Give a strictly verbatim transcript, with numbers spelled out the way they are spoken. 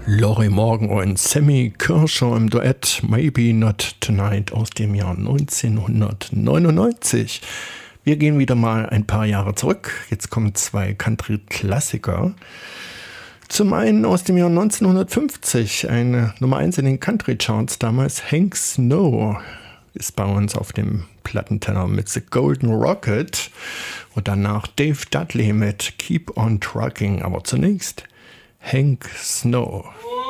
Lori Morgan und Sammy Kirscher im Duett Maybe Not Tonight aus dem Jahr neunzehnhundertneunundneunzig. Wir gehen wieder mal ein paar Jahre zurück. Jetzt kommen zwei Country-Klassiker. Zum einen aus dem Jahr neunzehnhundertfünfzig, eine Nummer eins in den Country-Charts damals, Hank Snow ist bei uns auf dem Plattenteller mit The Golden Rocket und danach Dave Dudley mit Keep on Trucking. Aber zunächst Hank Snow.